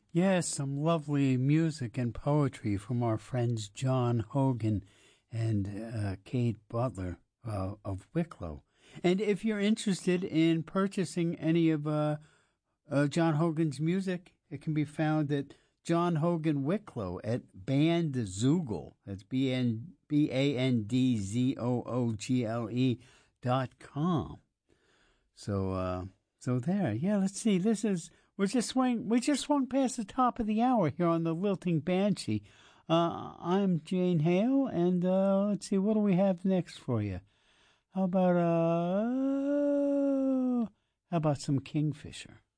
Yes, some lovely music and poetry from our friends John Hogan and Kate Butler of Wicklow. And if you're interested in purchasing any of John Hogan's music, it can be found at John Hogan Wicklow at Bandzoogle. That's BANDZOOGLE.com. So there. Yeah, let's see. We just swung past the top of the hour here on the Lilting Banshee. I'm Jane Hale, and let's see, what do we have next for you? How about some Kingfisher?